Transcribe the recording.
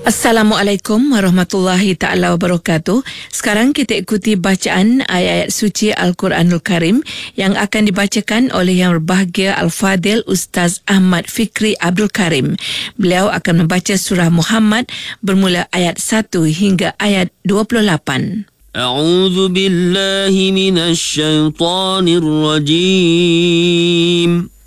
Assalamualaikum warahmatullahi ta'ala wabarakatuh. Sekarang kita ikuti bacaan ayat-ayat suci Al-Quranul Karim yang akan dibacakan oleh Yang Berbahagia Al-Fadil Ustaz Ahmad Fikri Abdul Karim. Beliau akan membaca surah Muhammad bermula ayat 1 hingga ayat 28. A'udzu billahi minasy syaithanir rajim.